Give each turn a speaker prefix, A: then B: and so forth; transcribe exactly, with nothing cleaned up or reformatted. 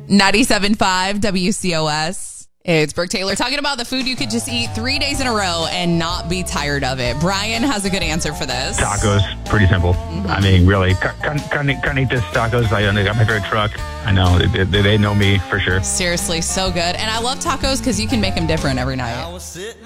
A: ninety-seven point five W C O S. It's Brooke Taylor talking about the food you could just eat three days in a row and not be tired of it. Brian has a good answer for this.
B: Tacos, pretty simple. Mm-hmm. I mean, really, carnitas tacos. I got my favorite truck. I know, they, they know me for sure.
A: Seriously, so good. And I love tacos because you can make them different every night.